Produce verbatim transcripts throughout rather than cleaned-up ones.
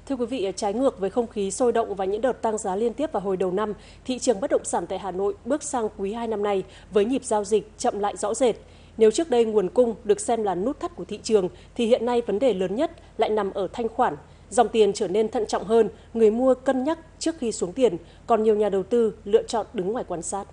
Thưa quý vị, trái ngược với không khí sôi động và những đợt tăng giá liên tiếp vào hồi đầu năm, thị trường bất động sản tại Hà Nội bước sang quý hai năm nay với nhịp giao dịch chậm lại rõ rệt. Nếu trước đây nguồn cung được xem là nút thắt của thị trường, thì hiện nay vấn đề lớn nhất lại nằm ở thanh khoản. Dòng tiền trở nên thận trọng hơn, người mua cân nhắc trước khi xuống tiền, còn nhiều nhà đầu tư lựa chọn đứng ngoài quan sát.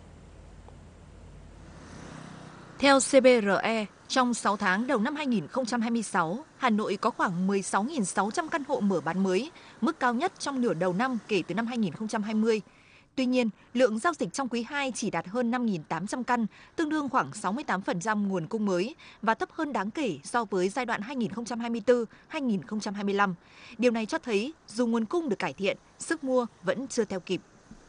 Theo xê bê rờ e, trong sáu tháng đầu năm hai nghìn không trăm hai mươi sáu, Hà Nội có khoảng mười sáu nghìn sáu trăm căn hộ mở bán mới, mức cao nhất trong nửa đầu năm kể từ năm hai nghìn không trăm hai mươi. Tuy nhiên, lượng giao dịch trong quý hai chỉ đạt hơn năm nghìn tám trăm căn, tương đương khoảng sáu mươi tám phần trăm nguồn cung mới và thấp hơn đáng kể so với giai đoạn hai nghìn không trăm hai mươi tư đến hai nghìn không trăm hai mươi lăm. Điều này cho thấy dù nguồn cung được cải thiện, sức mua vẫn chưa theo kịp.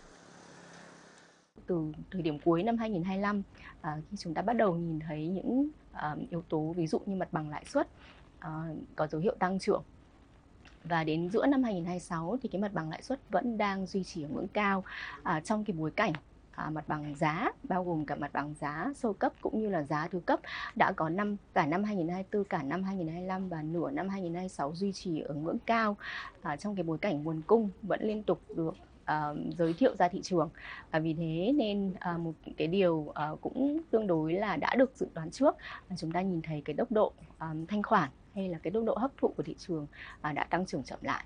Từ thời điểm cuối năm hai nghìn không trăm hai mươi lăm, à, khi chúng ta bắt đầu nhìn thấy những à, yếu tố ví dụ như mặt bằng lãi suất à, có dấu hiệu tăng trưởng, và đến giữa năm hai nghìn không trăm hai mươi sáu thì cái mặt bằng lãi suất vẫn đang duy trì ở ngưỡng cao à, trong cái bối cảnh à, mặt bằng giá bao gồm cả mặt bằng giá sơ cấp cũng như là giá thứ cấp đã có năm cả năm hai nghìn không trăm hai mươi tư, cả năm hai nghìn không trăm hai mươi lăm và nửa năm hai nghìn không trăm hai mươi sáu duy trì ở ngưỡng cao à, trong cái bối cảnh nguồn cung vẫn liên tục được Uh, giới thiệu ra thị trường. Và vì thế nên uh, một cái điều uh, cũng tương đối là đã được dự đoán trước, uh, chúng ta nhìn thấy cái tốc độ um, thanh khoản hay là cái tốc độ hấp thụ của thị trường uh, đã tăng trưởng chậm lại.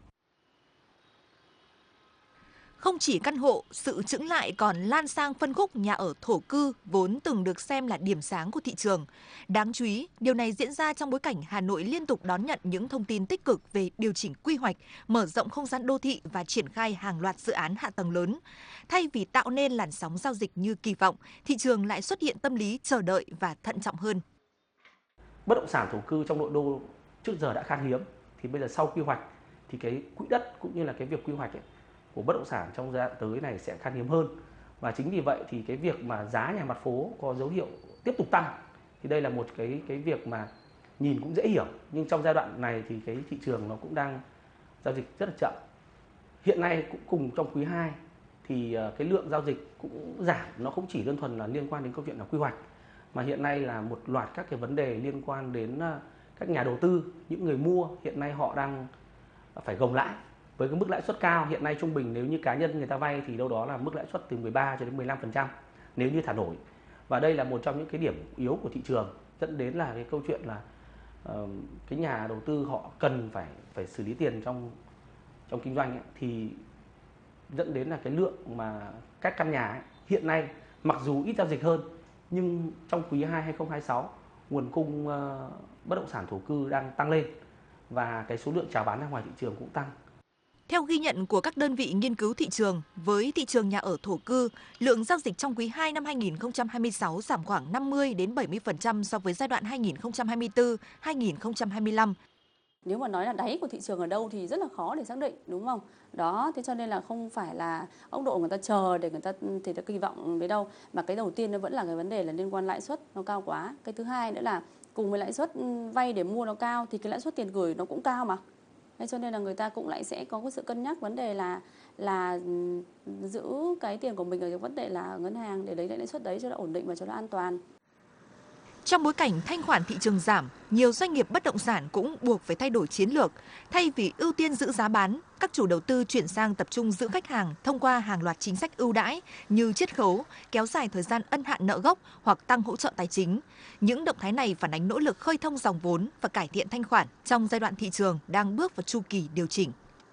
Không chỉ căn hộ, sự chững lại còn lan sang phân khúc nhà ở thổ cư vốn từng được xem là điểm sáng của thị trường. Đáng chú ý, điều này diễn ra trong bối cảnh Hà Nội liên tục đón nhận những thông tin tích cực về điều chỉnh quy hoạch, mở rộng không gian đô thị và triển khai hàng loạt dự án hạ tầng lớn. Thay vì tạo nên làn sóng giao dịch như kỳ vọng, thị trường lại xuất hiện tâm lý chờ đợi và thận trọng hơn. Bất động sản thổ cư trong nội đô trước giờ đã khan hiếm, thì bây giờ sau quy hoạch thì cái quỹ đất cũng như là cái việc quy hoạch ấy, của bất động sản trong giai đoạn tới này sẽ khan hiếm hơn, và chính vì vậy thì cái việc mà giá nhà mặt phố có dấu hiệu tiếp tục tăng thì đây là một cái cái việc mà nhìn cũng dễ hiểu, nhưng trong giai đoạn này thì cái thị trường nó cũng đang giao dịch rất là chậm. Hiện nay cũng cùng trong quý hai thì cái lượng giao dịch cũng giảm, nó không chỉ đơn thuần là liên quan đến câu chuyện là quy hoạch, mà hiện nay là một loạt các cái vấn đề liên quan đến các nhà đầu tư, những người mua hiện nay họ đang phải gồng lãi. Với cái mức lãi suất cao, hiện nay trung bình nếu như cá nhân người ta vay thì đâu đó là mức lãi suất từ mười ba cho đến mười lăm phần trăm nếu như thả nổi. Và đây là một trong những cái điểm yếu của thị trường, dẫn đến là cái câu chuyện là uh, cái nhà đầu tư họ cần phải phải xử lý tiền trong trong kinh doanh ấy, thì dẫn đến là cái lượng mà các căn nhà ấy, hiện nay mặc dù ít giao dịch hơn, nhưng trong quý hai hai nghìn không trăm hai mươi sáu nguồn cung uh, bất động sản thổ cư đang tăng lên và cái số lượng chào bán ra ngoài thị trường cũng tăng. Theo ghi nhận của các đơn vị nghiên cứu thị trường, với thị trường nhà ở thổ cư, lượng giao dịch trong quý hai năm hai nghìn không trăm hai mươi sáu giảm khoảng năm mươi đến bảy mươi phần trăm so với giai đoạn hai nghìn không trăm hai mươi tư đến hai nghìn không trăm hai mươi lăm. Nếu mà nói là đáy của thị trường ở đâu thì rất là khó để xác định, đúng không? Đó, thế cho nên là không phải là góc độ người ta chờ để người ta thì ta kỳ vọng với đâu, mà cái đầu tiên nó vẫn là cái vấn đề là liên quan lãi suất nó cao quá. Cái thứ hai nữa là cùng với lãi suất vay để mua nó cao thì cái lãi suất tiền gửi nó cũng cao mà. Thế cho nên là người ta cũng lại sẽ có cái sự cân nhắc vấn đề là là giữ cái tiền của mình ở cái vấn đề là ngân hàng để lấy lại lãi suất đấy cho nó ổn định và cho nó an toàn. Trong bối cảnh thanh khoản thị trường giảm, nhiều doanh nghiệp bất động sản cũng buộc phải thay đổi chiến lược. Thay vì ưu tiên giữ giá bán, các chủ đầu tư chuyển sang tập trung giữ khách hàng thông qua hàng loạt chính sách ưu đãi như chiết khấu, kéo dài thời gian ân hạn nợ gốc hoặc tăng hỗ trợ tài chính. Những động thái này phản ánh nỗ lực khơi thông dòng vốn và cải thiện thanh khoản trong giai đoạn thị trường đang bước vào chu kỳ điều chỉnh.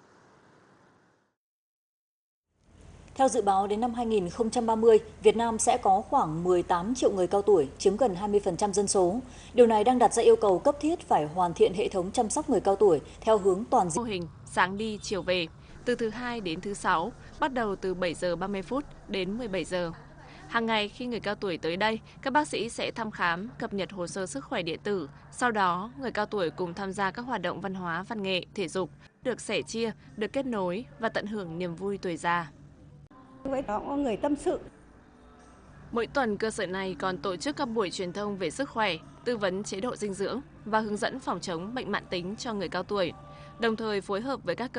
Theo dự báo, đến năm hai nghìn không trăm ba mươi, Việt Nam sẽ có khoảng mười tám triệu người cao tuổi, chiếm gần hai mươi phần trăm dân số. Điều này đang đặt ra yêu cầu cấp thiết phải hoàn thiện hệ thống chăm sóc người cao tuổi theo hướng toàn diện. Mô hình sáng đi chiều về, từ thứ hai đến thứ sáu, bắt đầu từ bảy giờ ba mươi phút đến mười bảy giờ. Hàng ngày khi người cao tuổi tới đây, các bác sĩ sẽ thăm khám, cập nhật hồ sơ sức khỏe điện tử. Sau đó, người cao tuổi cùng tham gia các hoạt động văn hóa, văn nghệ, thể dục, được sẻ chia, được kết nối và tận hưởng niềm vui tuổi già. Với đó có người tâm sự. Mỗi tuần, cơ sở này còn tổ chức các buổi truyền thông về sức khỏe, tư vấn chế độ dinh dưỡng và hướng dẫn phòng chống bệnh mãn tính cho người cao tuổi, đồng thời phối hợp với các cơ